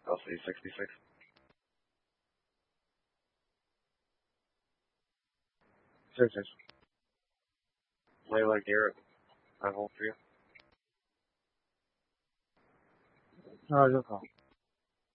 LC66. Six. Layla Garrett. I hold for you. No, you're calm.